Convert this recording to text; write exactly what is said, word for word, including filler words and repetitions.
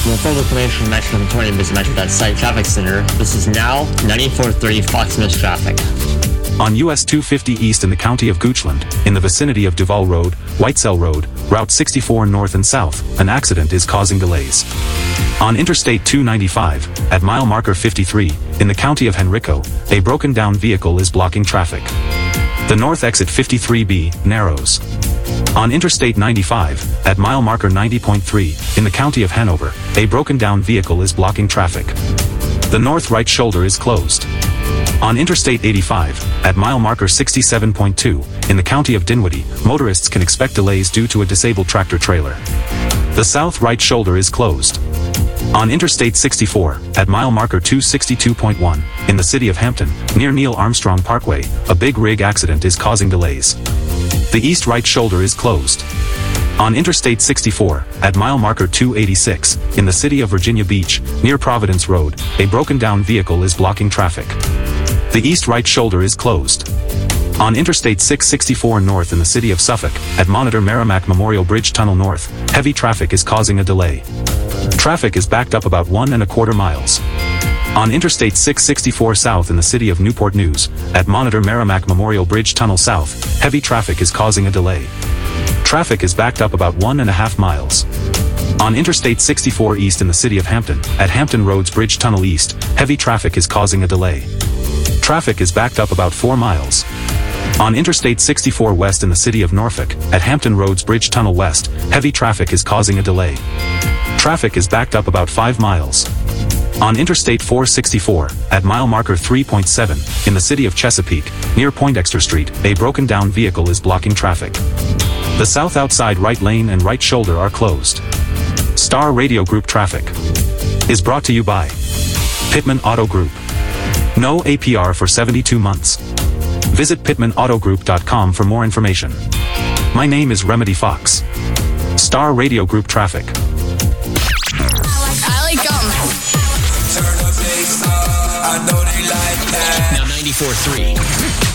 For full information on Metro twenty, visit Metro dot site Traffic Center. This is now ninety-four thirty Fox News traffic. On U S two fifty East in the county of Goochland, in the vicinity of Duval Road, Whitesell Road, Route sixty-four North and South, an accident is causing delays. On Interstate two ninety-five, at mile marker fifty-three, in the county of Henrico, a broken-down vehicle is blocking traffic. The north exit fifty-three B narrows. On Interstate ninety-five, at mile marker ninety point three, in the county of Hanover, a broken-down vehicle is blocking traffic. The north right shoulder is closed. On Interstate eighty-five, at mile marker sixty-seven point two, in the county of Dinwiddie, motorists can expect delays due to a disabled tractor-trailer. The south right shoulder is closed. On Interstate sixty-four, at mile marker two sixty-two point one, in the city of Hampton, near Neil Armstrong Parkway, a big rig accident is causing delays. The east right shoulder is closed. On Interstate sixty-four, at mile marker two eighty-six, in the city of Virginia Beach, near Providence Road, a broken-down vehicle is blocking traffic. The east right shoulder is closed. On Interstate six sixty-four North in the city of Suffolk, at Monitor Merrimack Memorial Bridge Tunnel North, heavy traffic is causing a delay. Traffic is backed up about one and a quarter miles. On Interstate six sixty-four South in the city of Newport News, at Monitor Merrimack Memorial Bridge Tunnel South, heavy traffic is causing a delay. Traffic is backed up about one and a half miles. On Interstate sixty-four East in the city of Hampton, at Hampton Roads Bridge Tunnel East, heavy traffic is causing a delay. Traffic is backed up about four miles. On Interstate sixty-four West in the city of Norfolk, at Hampton Roads Bridge Tunnel West, heavy traffic is causing a delay. Traffic is backed up about five miles. On Interstate four sixty-four, at mile marker three point seven, in the city of Chesapeake, near Poindexter Street, a broken-down vehicle is blocking traffic. The south outside right lane and right shoulder are closed. Star Radio Group Traffic is brought to you by Pittman Auto Group. No A P R for seventy-two months. Visit pittman auto group dot com for more information. My name is Remedy Fox. Star Radio Group Traffic. I like gum. Turn the bass up, I know they like that. Now ninety-four point three.